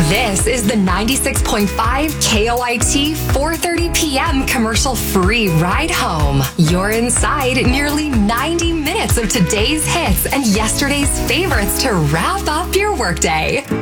This is the 96.5 KOIT 4:30 p.m. commercial-free ride home. You're inside nearly 90 minutes of today's hits and yesterday's favorites to wrap up your workday.